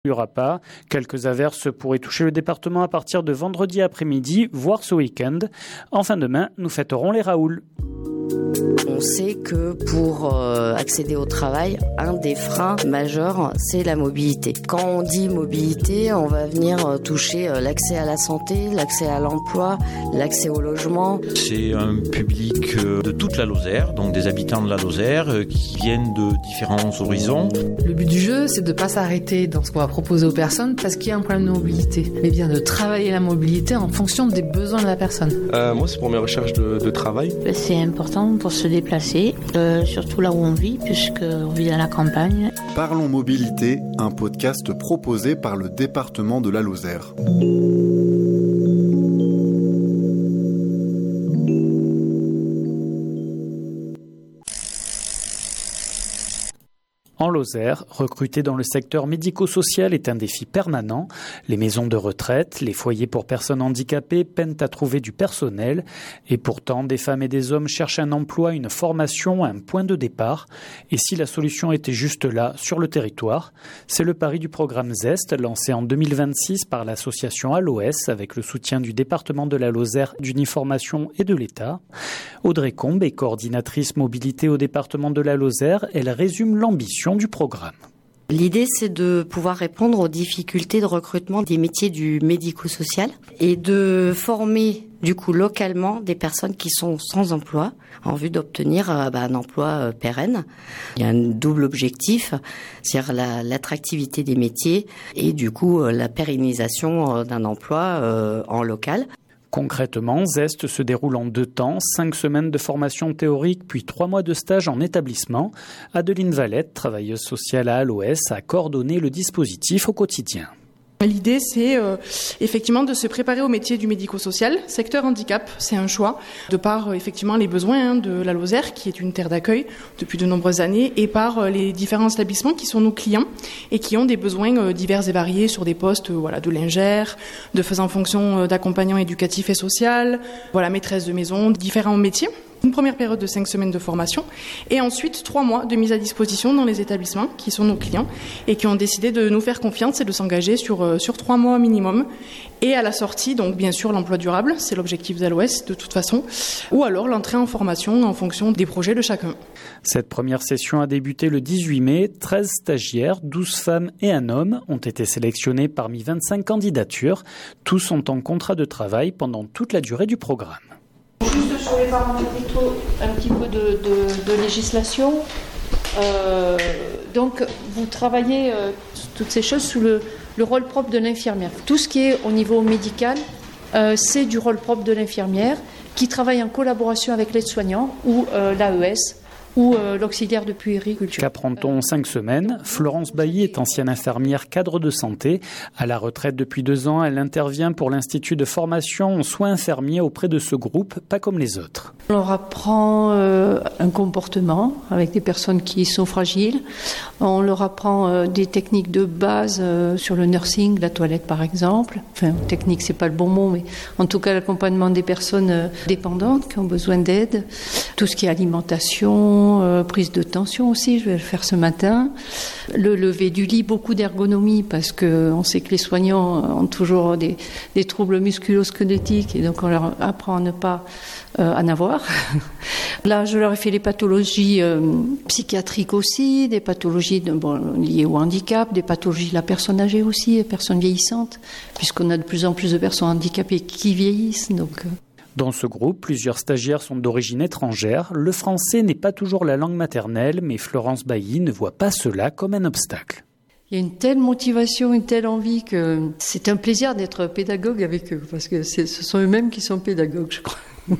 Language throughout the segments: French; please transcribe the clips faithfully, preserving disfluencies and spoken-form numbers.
Il n'y aura pas. Quelques averses pourraient toucher le département à partir de vendredi après-midi, voire ce week-end. En fin de main, nous fêterons les Raoul. On sait que pour euh, accéder au travail, un des freins majeurs, c'est la mobilité. Quand on dit mobilité, on va venir euh, toucher euh, l'accès à la santé, l'accès à l'emploi, l'accès au logement. C'est un public euh, de toute la Lozère, donc des habitants de la Lozère euh, qui viennent de différents horizons. Le but du jeu, c'est de ne pas s'arrêter dans ce qu'on va proposer aux personnes parce qu'il y a un problème de mobilité, mais bien de travailler la mobilité en fonction des besoins de la personne. Euh, moi, c'est pour mes recherches de, de travail. C'est important pour se déplacer, euh, surtout là où on vit, puisqu'on vit dans la campagne. Parlons Mobilité, un podcast proposé par le département de la Lozère. En Lozère, recruter dans le secteur médico-social est un défi permanent. Les maisons de retraite, les foyers pour personnes handicapées peinent à trouver du personnel. Et pourtant, des femmes et des hommes cherchent un emploi, une formation, un point de départ. Et si la solution était juste là, sur le territoire? C'est le pari du programme Zest, lancé en deux mille vingt-six par l'association A L O S, avec le soutien du département de la Lozère, d'Uniformation et de l'État. Audrey Combe est coordinatrice mobilité au département de la Lozère. Elle résume l'ambition du programme. L'idée, c'est de pouvoir répondre aux difficultés de recrutement des métiers du médico-social et de former du coup localement des personnes qui sont sans emploi en vue d'obtenir euh, bah, un emploi euh, pérenne. Il y a un double objectif, c'est-à-dire la, l'attractivité des métiers et du coup euh, la pérennisation euh, d'un emploi euh, en local. Concrètement, Zest se déroule en deux temps, cinq semaines de formation théorique, puis trois mois de stage en établissement. Adeline Valette, travailleuse sociale à A L O S, a coordonné le dispositif au quotidien. L'idée, c'est euh, effectivement de se préparer au métier du médico-social. Secteur handicap, c'est un choix, de par euh, effectivement les besoins hein, de la Lozère, qui est une terre d'accueil depuis de nombreuses années, et par euh, les différents établissements qui sont nos clients et qui ont des besoins euh, divers et variés sur des postes euh, voilà, de lingère, de faisant fonction euh, d'accompagnant éducatif et social, voilà, maîtresse de maison, différents métiers. Une première période de cinq semaines de formation et ensuite trois mois de mise à disposition dans les établissements qui sont nos clients et qui ont décidé de nous faire confiance et de s'engager sur, sur trois mois minimum. Et à la sortie, donc bien sûr l'emploi durable, c'est l'objectif d'A L O S de toute façon, ou alors l'entrée en formation en fonction des projets de chacun. Cette première session a débuté le dix-huit mai. treize stagiaires, douze femmes et un homme ont été sélectionnés parmi vingt-cinq candidatures. Tous sont en contrat de travail pendant toute la durée du programme. Juste sur les paramétriques, un petit peu de, de, de législation. Euh, donc, vous travaillez euh, toutes ces choses sous le, le rôle propre de l'infirmière. Tout ce qui est au niveau médical, euh, c'est du rôle propre de l'infirmière qui travaille en collaboration avec l'aide-soignant ou euh, l'A E S ou euh, l'auxiliaire de puériculture. Qu'apprend-on en cinq semaines? Florence Bailly est ancienne infirmière cadre de santé. À la retraite depuis deux ans, elle intervient pour l'Institut de formation en soins infirmiers auprès de ce groupe, pas comme les autres. On leur apprend euh, un comportement avec des personnes qui sont fragiles. On leur apprend euh, des techniques de base euh, sur le nursing, la toilette par exemple. Enfin, technique, c'est pas le bon mot, mais en tout cas l'accompagnement des personnes euh, dépendantes qui ont besoin d'aide. Tout ce qui est alimentation, Euh, prise de tension aussi, je vais le faire ce matin. Le lever du lit, beaucoup d'ergonomie parce qu'on sait que les soignants ont toujours des, des troubles musculo-squelettiques et donc on leur apprend à ne pas euh, en avoir. Là, je leur ai fait les pathologies euh, psychiatriques aussi, des pathologies de, bon, liées au handicap, des pathologies de la personne âgée aussi, des personnes vieillissantes, puisqu'on a de plus en plus de personnes handicapées qui vieillissent. Donc, euh, Dans ce groupe, plusieurs stagiaires sont d'origine étrangère. Le français n'est pas toujours la langue maternelle, mais Florence Bailly ne voit pas cela comme un obstacle. Il y a une telle motivation, une telle envie que c'est un plaisir d'être pédagogue avec eux, parce que c'est, ce sont eux-mêmes qui sont pédagogues, je crois.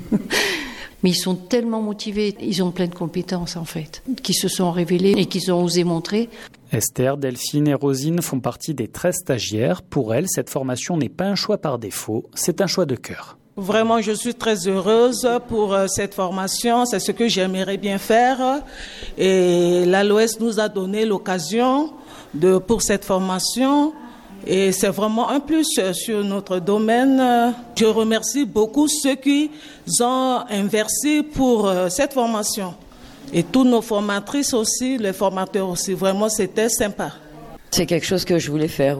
Mais ils sont tellement motivés, ils ont plein de compétences en fait, qui se sont révélées et qu'ils ont osé montrer. Esther, Delphine et Rosine font partie des treize stagiaires. Pour elles, cette formation n'est pas un choix par défaut, c'est un choix de cœur. Vraiment, je suis très heureuse pour cette formation. C'est ce que j'aimerais bien faire. Et l'A L O S nous a donné l'occasion de, pour cette formation. Et c'est vraiment un plus sur notre domaine. Je remercie beaucoup ceux qui ont investi pour cette formation. Et toutes nos formatrices aussi, les formateurs aussi. Vraiment, c'était sympa. C'est quelque chose que je voulais faire.